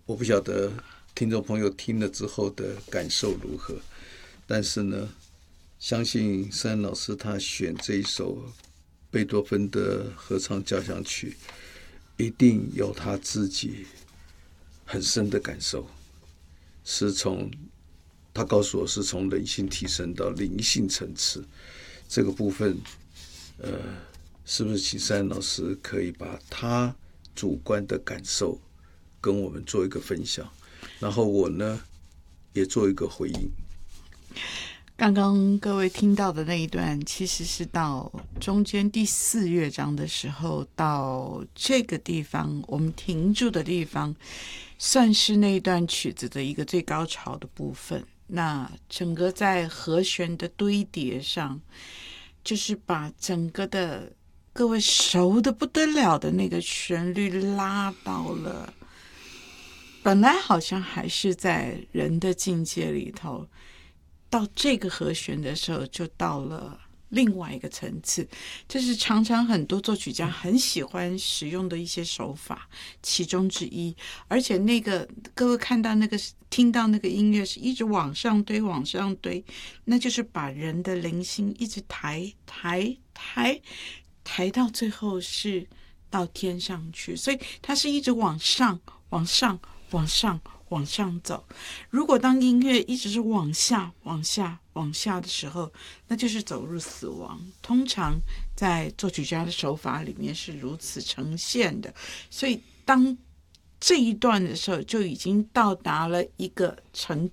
我不晓得听众朋友听了之后的感受如何，但是呢，相信圣安老师他选这一首贝多芬的合唱交响曲，一定有他自己很深的感受，是从他告诉我是从人性提升到灵性层次这个部分，是不是请圣安老师可以把他主观的感受跟我们做一个分享，然后我呢也做一个回应。 刚刚各位听到的那一段，其实是到中间第4乐章的时候，到这个地方我们停住的地方，算是那一段曲子的一个最高潮的部分。那整个在和弦的堆叠上，就是把整个的各位熟的不得了的那个旋律拉到了，本来好像还是在人的境界里头，到这个和弦的时候就到了另外一个层次。这是常常很多作曲家很喜欢使用的一些手法其中之一。而且那个各位看到那个听到那个音乐是一直往上堆往上堆，那就是把人的灵性一直抬到最后是到天上去，所以它是一直往上往上往上往上走。如果当音乐一直是往下往下往下的时候，那就是走入死亡。通常在作曲家的手法里面是如此呈现的。所以当这一段的时候就已经到达了一个程